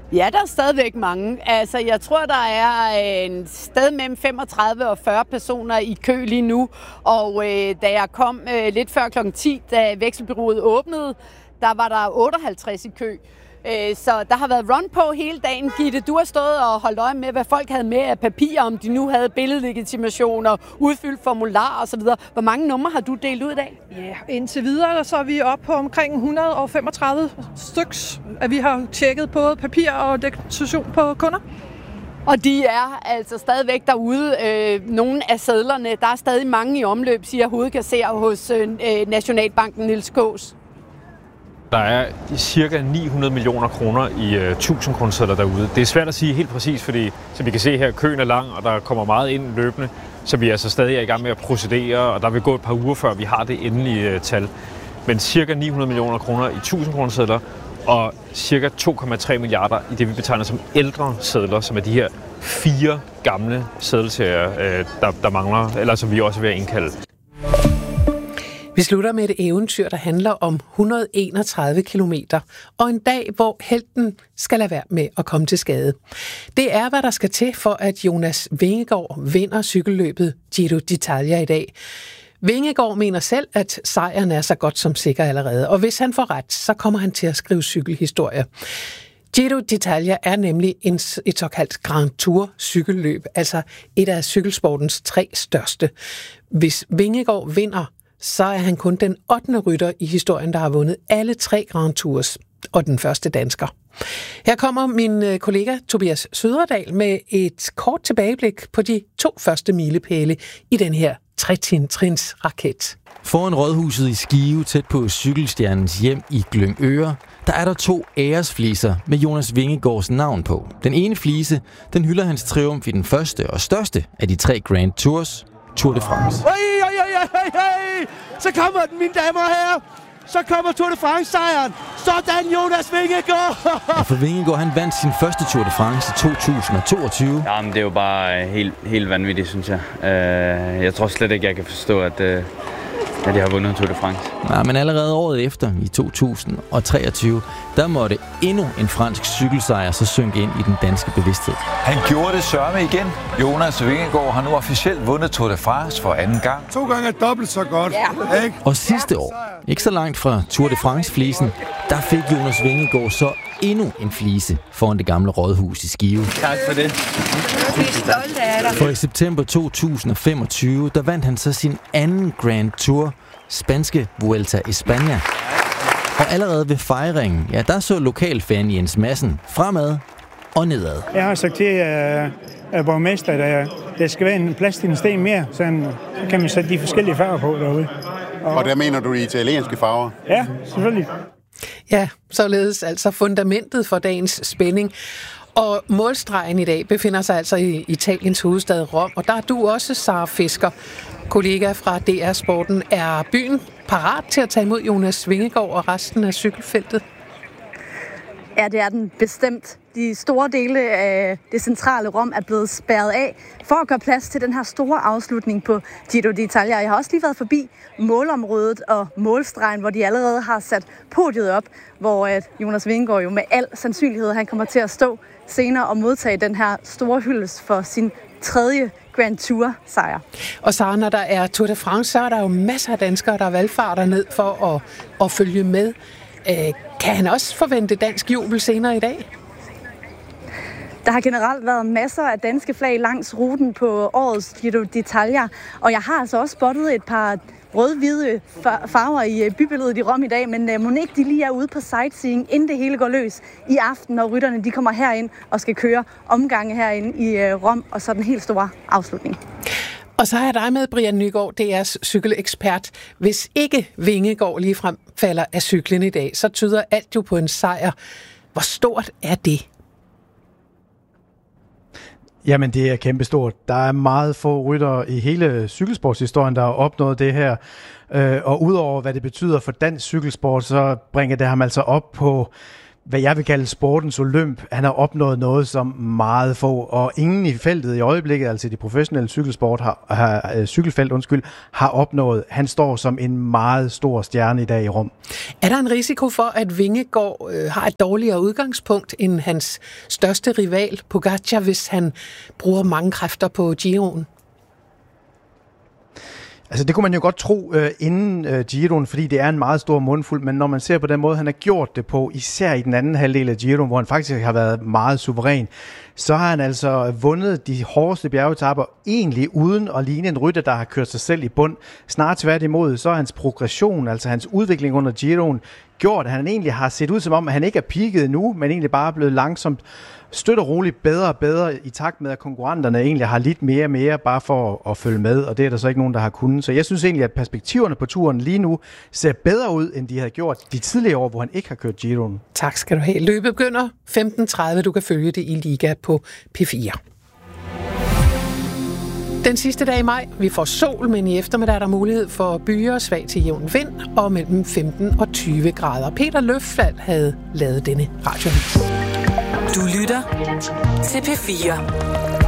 Ja, der er stadigvæk mange. Altså, jeg tror, der er en sted mellem 35 og 40 personer i kø lige nu. Og da jeg kom lidt før kl. 10, da vekselbureauet åbnede, der var der 58 i kø. Så der har været run på hele dagen. Gitte, du har stået og holdt øje med, hvad folk havde med af papirer, om de nu havde billedlegitimationer, udfyldt formular osv. Hvor mange numre har du delt ud i dag? Ja, indtil videre så er vi oppe på omkring 135 styks, at vi har tjekket både papir og deklaration på kunder. Og de er altså stadigvæk derude. Nogle af sedlerne, der er stadig mange i omløb, siger hovedkasser hos Nationalbanken Niels Kaas. Der er cirka 900 millioner kroner i 1000 kronesedler derude. Det er svært at sige helt præcis, fordi som vi kan se her, køen er lang, og der kommer meget ind løbende, så vi er altså stadig i gang med at procedere, og der vil gå et par uger, før vi har det endelige tal. Men cirka 900 millioner kroner i 1000 kronesedler, og cirka 2,3 milliarder i det, vi betegner som ældre sedler, som er de her 4 gamle sedelserier, der mangler, eller som vi også er ved at indkalde. Vi slutter med et eventyr, der handler om 131 kilometer, og en dag, hvor helten skal lade være med at komme til skade. Det er, hvad der skal til for, at Jonas Vingegaard vinder cykelløbet Giro d'Italia i dag. Vingegaard mener selv, at sejren er så godt som sikker allerede, og hvis han får ret, så kommer han til at skrive cykelhistorie. Giro d'Italia er nemlig et såkaldt Grand Tour cykelløb, altså et af cykelsportens 3 største. Hvis Vingegaard vinder, så er han kun den 8. rytter i historien, der har vundet alle 3 Grand Tours, og den første dansker. Her kommer min kollega Tobias Søderdal med et kort tilbageblik på de 2 første milepæle i den her 3-trins raket. Foran rådhuset i Skive, tæt på cykelstjernens hjem i Glyngøre, der er der 2 æresfliser med Jonas Vingegaards navn på. Den ene flise, den hylder hans triumf i den første og største af de 3 Grand Tours, Tour de France. Hey. Så kommer den, mine damer og herrer. Så kommer Tour de France-sejren. Sådan, Jonas Vingegaard. Og for Vingegaard, han vandt sin første Tour de France i 2022. Jamen, det er jo bare helt vanvittigt, synes jeg. Jeg tror slet ikke, jeg kan forstå, at jeg har vundet Tour de France. Nej, men allerede året efter, i 2023, der måtte endnu en fransk cykelsejr så synke ind i den danske bevidsthed. Han gjorde det sørme igen. Jonas Vingegaard har nu officielt vundet Tour de France for 2. gang. 2 gange dobbelt så godt. Ja. Ikke? Og sidste år, ikke så langt fra Tour de France-flisen, der fik Jonas Vingegaard så endnu en flise foran det gamle rådhus i Skive. Tak for det. For i september 2025, der vandt han så sin anden Grand Tour, spanske Vuelta a España. Og allerede ved fejringen, ja, der så lokalfan Jens Madsen fremad og nedad. Jeg har sagt til borgmester, at der skal være en plads til en sten mere, så kan man sætte de forskellige farver på derude. Og der mener du de italienske farver? Ja, selvfølgelig. Ja, således altså fundamentet for dagens spænding. Og målstregen i dag befinder sig altså i Italiens hovedstad Rom, og der er du også, Sara Fisker, kollega fra DR Sporten. Er byen parat til at tage imod Jonas Vingegaard og resten af cykelfeltet? Ja, det er den bestemt. De store dele af det centrale Rom er blevet spærret af for at gøre plads til den her store afslutning på Giro d'Italia. Jeg har også lige været forbi målområdet og målstregen, hvor de allerede har sat podiet op, hvor Jonas Vingegaard jo med al sandsynlighed han kommer til at stå senere og modtage den her store hyldest for sin 3. Grand Tour-sejr. Og så når der er Tour de France, så er der jo masser af danskere, der valgfarter ned for at følge med. Kan han også forvente dansk jubel senere i dag? Der har generelt været masser af danske flag langs ruten på årets Giro d'Italia, og jeg har altså også spottet et par rød-hvide farver i bybilledet i Rom i dag, men mon ikke de lige er ude på sightseeing, inden det hele går løs i aften, når rytterne de kommer herind og skal køre omgange herinde i Rom, og så den helt store afslutning. Og så har jeg dig med, Brian Nygaard, DR's cykelekspert. Hvis ikke Vingegaard ligefrem falder af cyklen i dag, så tyder alt jo på en sejr. Hvor stort er det? Jamen, det er kæmpestort. Der er meget få ryttere i hele cykelsportshistorien, der har opnået det her. Og udover hvad det betyder for dansk cykelsport, så bringer det ham altså op på hvad jeg vil kalde sportens olymp. Han har opnået noget, som meget få, og ingen i feltet i øjeblikket, altså de professionelle cykelfelt, har opnået. Han står som en meget stor stjerne i dag i Rom. Er der en risiko for, at Vingegaard har et dårligere udgangspunkt end hans største rival, Pogačar, hvis han bruger mange kræfter på Giroen? Altså det kunne man jo godt tro inden Giroen, fordi det er en meget stor mundfuld, men når man ser på den måde, han har gjort det på, især i den anden halvdel af Giroen, hvor han faktisk har været meget suveræn, så har han altså vundet de hårdeste bjergetapper egentlig uden at ligne en rytter, der har kørt sig selv i bund. Snart tværtimod, så er hans progression, altså hans udvikling under Giroen, gjort, at han egentlig har set ud som om, at han ikke er peaket nu, men egentlig bare er blevet langsomt støt og roligt bedre og bedre i takt med, at konkurrenterne egentlig har lidt mere og mere bare for at følge med, og det er der så ikke nogen, der har kunnet. Så jeg synes egentlig, at perspektiverne på turen lige nu ser bedre ud, end de havde gjort de tidligere år, hvor han ikke har kørt Giroen. Tak skal du have. Løbet begynder 15.30. Du kan følge det i Liga på P4. Den sidste dag i maj, vi får sol, men i eftermiddag er der mulighed for byer, svag til jævn vind og mellem 15 og 20 grader. Peter Løffald havde lavet denne radioavis. Du lytter til P4.